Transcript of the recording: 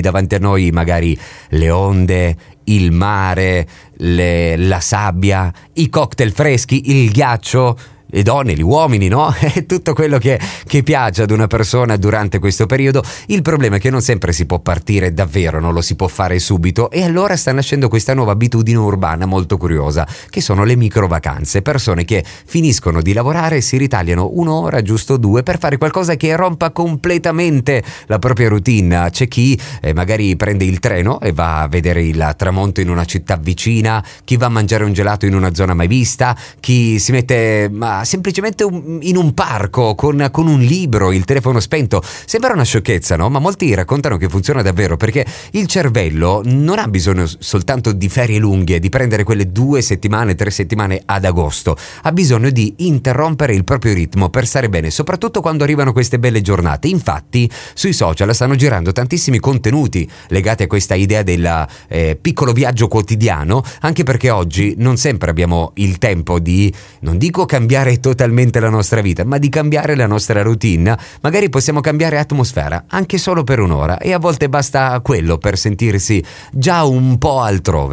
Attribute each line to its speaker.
Speaker 1: davanti a noi magari le onde, il mare, la sabbia, i cocktail freschi, il ghiaccio, le donne, gli uomini, no? È tutto quello che piace ad una persona durante questo periodo. Il problema è che non sempre si può partire davvero, non lo si può fare subito, e allora sta nascendo questa nuova abitudine urbana molto curiosa, che sono le microvacanze. Persone che finiscono di lavorare e si ritagliano un'ora, giusto due, per fare qualcosa che rompa completamente la propria routine. C'è chi magari prende il treno e va a vedere il tramonto in una città vicina, chi va a mangiare un gelato in una zona mai vista, chi si mette semplicemente in un parco con un libro, il telefono spento. Sembra una sciocchezza, no? Ma molti raccontano che funziona davvero, perché il cervello non ha bisogno soltanto di ferie lunghe, di prendere quelle 2 settimane, 3 settimane ad agosto. Ha bisogno di interrompere il proprio ritmo per stare bene, soprattutto quando arrivano queste belle giornate. Infatti sui social stanno girando tantissimi contenuti legati a questa idea del piccolo viaggio quotidiano, anche perché oggi non sempre abbiamo il tempo di, non dico cambiare totalmente la nostra vita, ma di cambiare la nostra routine. Magari possiamo cambiare atmosfera anche solo per un'ora, e a volte basta quello per sentirsi già un po' altrove.